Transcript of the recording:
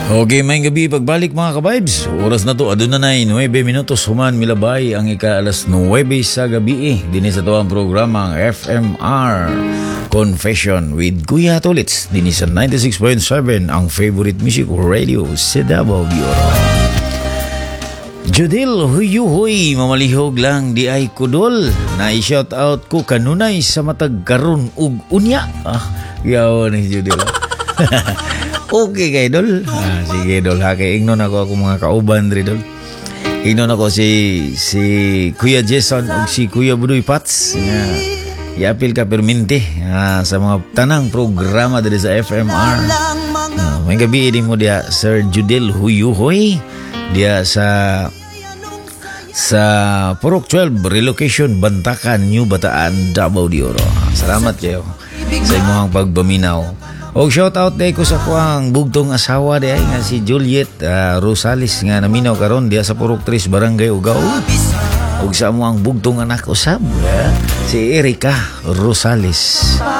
Okay, may gabi pagbalik mga ka-vibes. Oras na to, adun na 9 minutos human milabay ang ika-alas 9 sa gabi Dini sa to ang programa ang FMR Confession with Kuya Tolits. Dini sa 96.7 ang favorite music radio sa Davao Bureau. Judil huyuhoy, mamalihog lang di ay kudol. Na i-shout out ko kanunay sa matag karon ug unya. Yaw ni Judil. Okay kay Dol. Sige Dol ha. Kaya ignon ako mga kauban rin Dol. Ignon ako si Kuya Jason o si Kuya Budoy Pats. Iapil ka perminti sa mga tanang programa dito sa FMR. May gabi din mo dia Sir Judel Huyuhoy. Dia sa Purok 12 Relocation Bantakan New Bataan Davao de Oro. Salamat kayo sa imong pagbaminaw. O shout out day ko sa kuang bugtong asawa day nga si Juliet Rosales nga naminaw karon diya sa Purok 3 Barangay Ugao. Ug sa mo ang bugtong anak usab si Erika Rosales.